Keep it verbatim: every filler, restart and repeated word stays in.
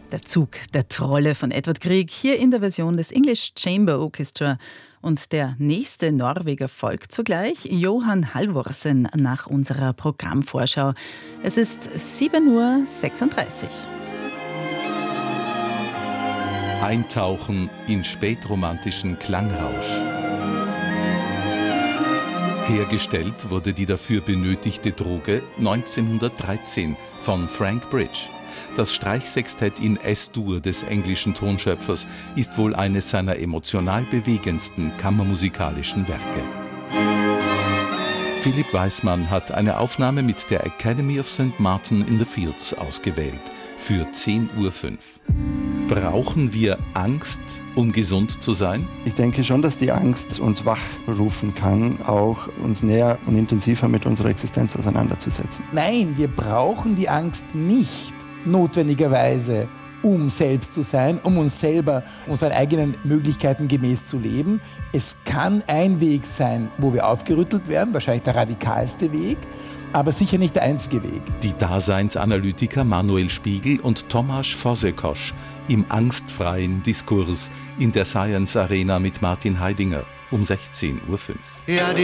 Der Zug der Trolle von Edvard Grieg, hier in der Version des English Chamber Orchestra. Und der nächste Norweger folgt zugleich, Johan Halvorsen, nach unserer Programmvorschau. Es ist sieben Uhr sechsunddreißig. Eintauchen in spätromantischen Klangrausch. Hergestellt wurde die dafür benötigte Droge neunzehnhundertdreizehn von Frank Bridge. Das Streichsextett in S-Dur des englischen Tonschöpfers ist wohl eines seiner emotional bewegendsten kammermusikalischen Werke. Philipp Weismann hat eine Aufnahme mit der Academy of Saint Martin in the Fields ausgewählt für zehn Uhr fünf. Brauchen wir Angst, um gesund zu sein? Ich denke schon, dass die Angst uns wachrufen kann, auch uns näher und intensiver mit unserer Existenz auseinanderzusetzen. Nein, wir brauchen die Angst nicht notwendigerweise, um selbst zu sein, um uns selber, unseren eigenen Möglichkeiten gemäß zu leben. Es kann ein Weg sein, wo wir aufgerüttelt werden, wahrscheinlich der radikalste Weg, aber sicher nicht der einzige Weg. Die Daseinsanalytiker Manuel Spiegel und Tomasz Fazekas im angstfreien Diskurs in der Science Arena mit Martin Heidinger um sechzehn Uhr fünf. Ja,